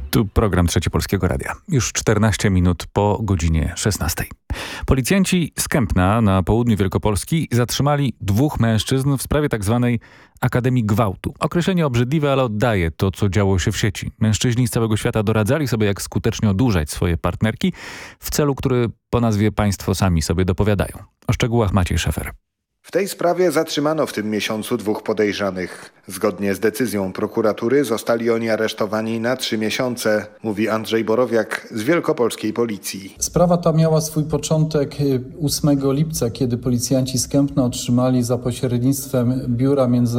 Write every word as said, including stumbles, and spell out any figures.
Tu program Trzeci Polskiego Radia. Już czternaście minut po godzinie szesnastej. Policjanci z Kępna na południu Wielkopolski zatrzymali dwóch mężczyzn w sprawie tzw. Akademii Gwałtu. Określenie obrzydliwe, ale oddaje to, co działo się w sieci. Mężczyźni z całego świata doradzali sobie, jak skutecznie odurzać swoje partnerki w celu, który po nazwie państwo sami sobie dopowiadają. O szczegółach Maciej Szefer. W tej sprawie zatrzymano w tym miesiącu dwóch podejrzanych. Zgodnie z decyzją prokuratury zostali oni aresztowani na trzy miesiące, mówi Andrzej Borowiak z wielkopolskiej policji. Sprawa ta miała swój początek ósmego lipca, kiedy policjanci z Kępna otrzymali za pośrednictwem Biura Międzynarodowego